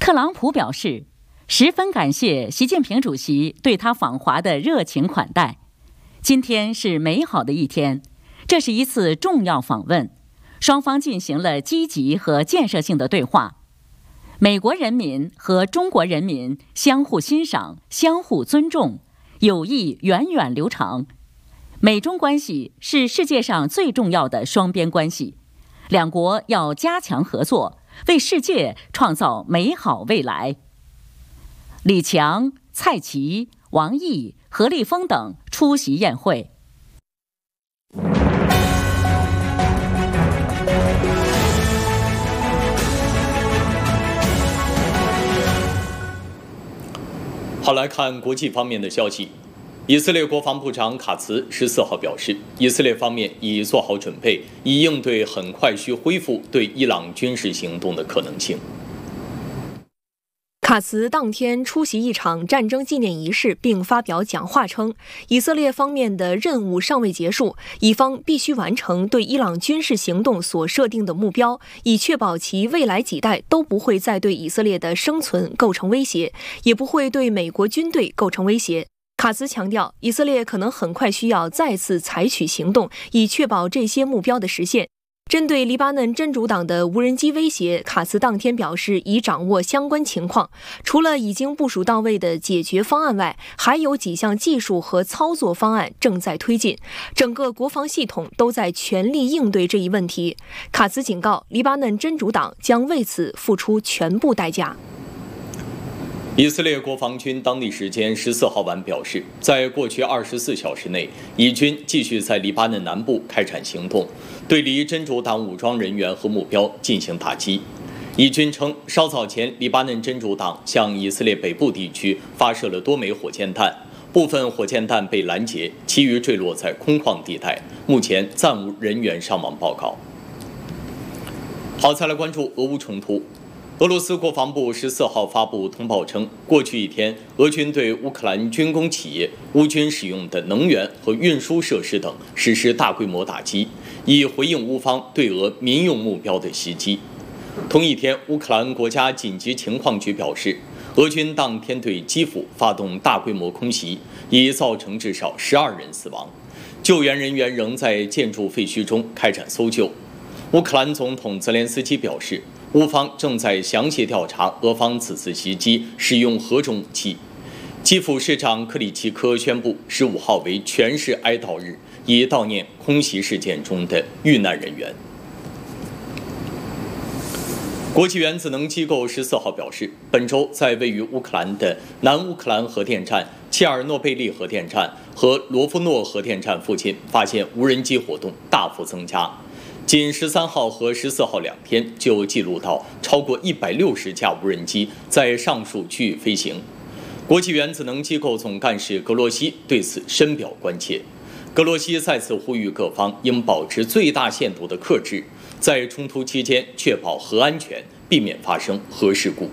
特朗普表示，十分感谢习近平主席对他访华的热情款待。今天是美好的一天，这是一次重要访问，双方进行了积极和建设性的对话。美国人民和中国人民相互欣赏、相互尊重，友谊源远流长。美中关系是世界上最重要的双边关系，两国要加强合作，为世界创造美好未来。李强、蔡奇、王毅、何立峰等出席宴会。 好，来看国际方面的消息。以色列国防部长卡茨14号表示，以色列方面已做好准备，以应对很快需恢复对伊朗军事行动的可能性。 卡茨当天出席一场战争纪念仪式，并发表讲话称，以色列方面的任务尚未结束，以方必须完成对伊朗军事行动所设定的目标，以确保其未来几代都不会再对以色列的生存构成威胁，也不会对美国军队构成威胁。卡茨强调，以色列可能很快需要再次采取行动，以确保这些目标的实现。针对黎巴嫩真主党的无人机威胁，卡茨当天表示已掌握相关情况，除了已经部署到位的解决方案外，还有几项技术和操作方案正在推进，整个国防系统都在全力应对这一问题。卡茨警告，黎巴嫩真主党将为此付出全部代价。 以色列国防军当地时间14号晚表示，在过去24小时内，以军继续在黎巴嫩南部开展行动，对离真主党武装人员和目标进行打击。以军称，稍早前黎巴嫩真主党向以色列北部地区发射了多枚火箭弹，部分火箭弹被拦截，其余坠落在空旷地带，目前暂无人员伤亡报告。好，再来关注俄乌冲突。俄罗斯国防部14号发布通报称，过去一天，俄军对乌克兰军工企业、乌军使用的能源和运输设施等实施大规模打击，以回应乌方对俄民用目标的袭击。同一天，乌克兰国家紧急情况局表示，俄军当天对基辅发动大规模空袭，已造成至少12人死亡，救援人员仍在建筑废墟中开展搜救。乌克兰总统泽连斯基表示，乌方正在详细调查俄方此次袭击使用何种武器。基辅市长克里奇科宣布15号为全市哀悼日，以悼念空袭事件中的遇难人员。国际原子能机构14号表示，本周在位于乌克兰的南乌克兰核电站、切尔诺贝利核电站和罗夫诺核电站附近发现无人机活动大幅增加。仅13号和14号2天就记录到超过160架无人机在上述区域飞行。国际原子能机构总干事格罗西对此深表关切。格罗西再次呼吁各方应保持最大限度的克制，在冲突期间确保核安全，避免发生核事故。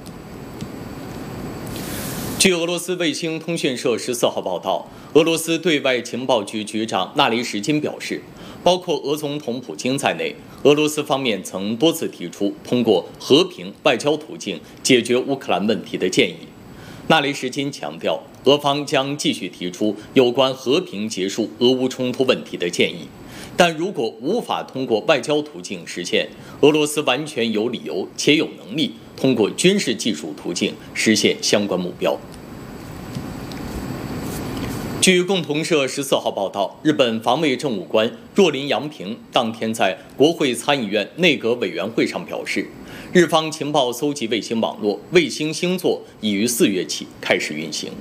据俄罗斯卫星通讯社14号报道，俄罗斯对外情报局局长纳里什金表示，包括俄总统普京在内，俄罗斯方面曾多次提出通过和平外交途径解决乌克兰问题的建议。纳里什金强调，俄方将继续提出有关和平结束俄乌冲突问题的建议，但如果无法通过外交途径实现，俄罗斯完全有理由且有能力通过军事技术途径实现相关目标。据共同社14号报道，日本防卫政务官若林洋平当天在国会参议院内阁委员会上表示，日方情报搜集卫星网络卫星星座已于4月起开始运行。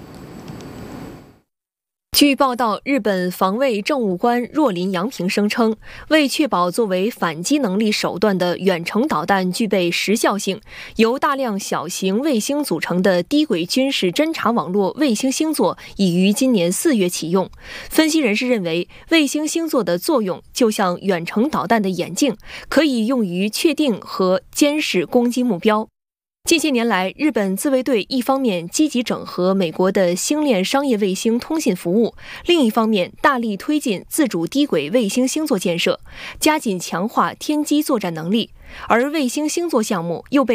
据报道，日本防卫政务官若林洋平声称，为确保作为反击能力手段的远程导弹具备时效性，由大量小型卫星组成的低轨军事侦察网络卫星星座已于今年4月启用。分析人士认为，卫星星座的作用就像远程导弹的眼镜，可以用于确定和监视攻击目标。近些年来，日本自卫队一方面积极整合美国的星链商业卫星通信服务，另一方面大力推进自主低轨卫星星座建设，加紧强化天基作战能力，而卫星星座项目又被